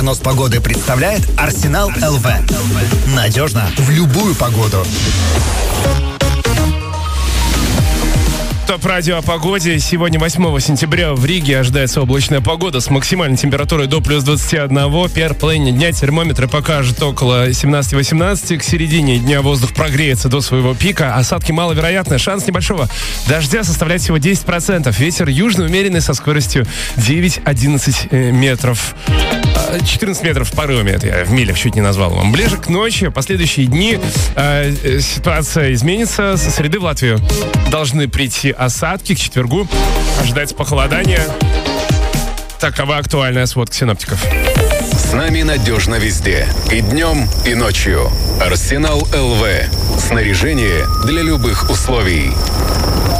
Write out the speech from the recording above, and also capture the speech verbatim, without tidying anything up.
Прогноз погоды представляет Арсенал эл ви. Надежно в любую погоду. Топ-радио о погоде. Сегодня, восьмого сентября, в Риге ожидается облачная погода с максимальной температурой до плюс двадцати одного. В первой половине дня термометры покажут около семнадцати-восемнадцати. К середине дня воздух прогреется до своего пика. Осадки маловероятны. Шанс небольшого дождя составляет всего десять процентов. Ветер южный умеренный со скоростью девять-одиннадцать метров. четырнадцать метров в порыве, это я в милях чуть не назвал вам. Ближе к ночи, последующие дни э, ситуация изменится. Со среды в Латвию должны прийти осадки. К четвергу ожидается похолодание. Такова актуальная сводка синоптиков. С нами надежно везде. И днем, и ночью. Арсенал эл ви. Снаряжение для любых условий.